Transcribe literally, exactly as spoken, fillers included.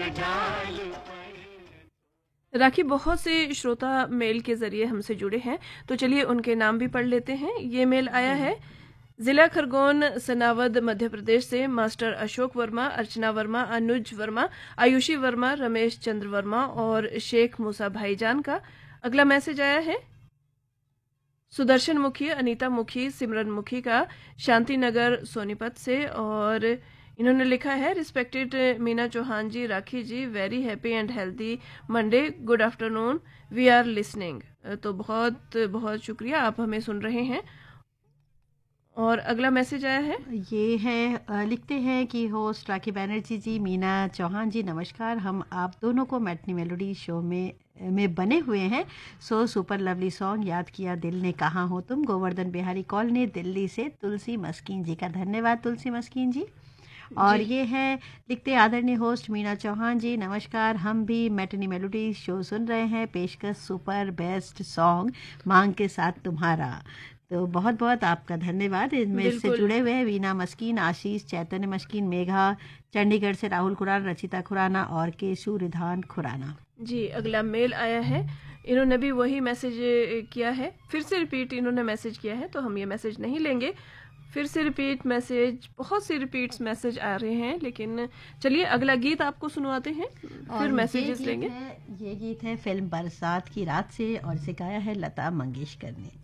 राखी, बहुत से श्रोता मेल के जरिए हमसे जुड़े हैं, तो चलिए उनके नाम भी पढ़ लेते हैं। ये मेल आया है जिला खरगोन सनावद मध्य प्रदेश से मास्टर अशोक वर्मा, अर्चना वर्मा, अनुज वर्मा, आयुषी वर्मा, रमेश चंद्र वर्मा और शेख मूसा भाईजान का। अगला मैसेज आया है सुदर्शन मुखी, अनीता मुखी, सिमरन मुखी का शांति नगर सोनीपत से, और इन्होंने लिखा है respected Meena Chauhan ji, rakhi ji, very happy and healthy Monday, good afternoon, we are listening. तो बहुत बहुत शुक्रिया, आप हमें सुन रहे हैं। और अगला मैसेज आया है, ये है, लिखते हैं कि होस्ट राखी बैनर्जी जी, मीना चौहान जी नमस्कार। हम आप दोनों को मैटनी मेलोडी शो में में बने हुए हैं। सो सुपर लवली सॉन्ग याद किया दिल ने, कहाँ हो तुम। गोवर्धन बिहारी कॉलोनी दिल्ली से तुलसी मस्कीन जी का धन्यवाद तुलसी मस्कीन जी। और ये है, लिखते आदरणीय होस्ट मीना चौहान जी नमस्कार, हम भी मैटनी मेलोडी शो सुन रहे हैं। पेशकश सुपर बेस्ट सॉन्ग मांग के साथ तुम्हारा। तो बहुत बहुत आपका धन्यवाद। इनमें से जुड़े हुए हैं वीना मस्कीन, आशीष, चैतन्य मस्कीन, मेघा, चंडीगढ़ से राहुल खुराना, रचिता खुराना और केशु रिधान खुराना जी। अगला मेल आया है, इन्होंने भी वही मैसेज किया है, फिर से रिपीट इन्होंने मैसेज किया है, तो हम ये मैसेज नहीं लेंगे। फिर से रिपीट मैसेज, बहुत से रिपीट्स मैसेज आ रहे हैं, लेकिन चलिए अगला गीत आपको सुनवाते हैं, फिर मैसेजेस लेंगे। ये गीत है फिल्म बरसात की रात से और इसे गाया है लता मंगेशकर ने।